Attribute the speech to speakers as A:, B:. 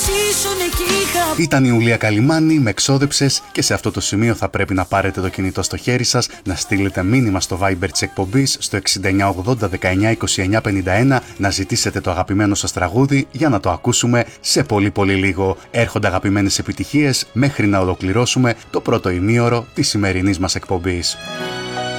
A: Ήταν η Ουλία Καλιμάνη, με εξόδεψες, και σε αυτό το σημείο θα πρέπει να πάρετε το κινητό στο χέρι σας, να στείλετε μήνυμα στο Viber της εκπομπής στο 6980192951, να ζητήσετε το αγαπημένο σας τραγούδι για να το ακούσουμε σε πολύ πολύ λίγο. Έρχονται αγαπημένες επιτυχίες μέχρι να ολοκληρώσουμε το πρώτο ημίωρο της σημερινής μας εκπομπής.